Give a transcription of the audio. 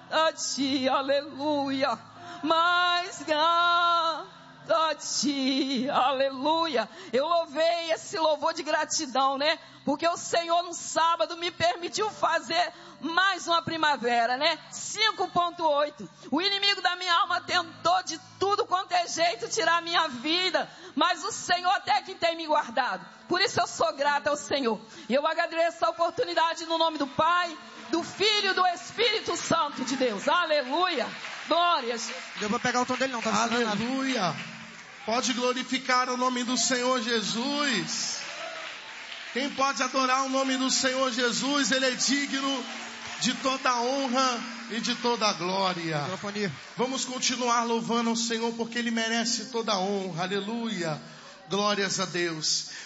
a ti, aleluia, mais a ti, aleluia. Eu louvei esse louvor de gratidão, né? Porque o Senhor no sábado me permitiu fazer mais uma primavera, né? 5.8. O inimigo da minha alma tentou de tudo quanto é jeito tirar a minha vida, mas o Senhor até que tem me guardado. Por isso eu sou grata ao Senhor. E eu agradeço a oportunidade no nome do Pai, do Filho e do Espírito Santo de Deus. Aleluia. Glória a Jesus. Eu vou pegar o tom dele não, tá? Aleluia. Pode glorificar o nome do Senhor Jesus. Quem pode adorar o nome do Senhor Jesus? Ele é digno de toda a honra e de toda a glória. Vamos continuar louvando o Senhor porque Ele merece toda a honra. Aleluia. Glórias a Deus.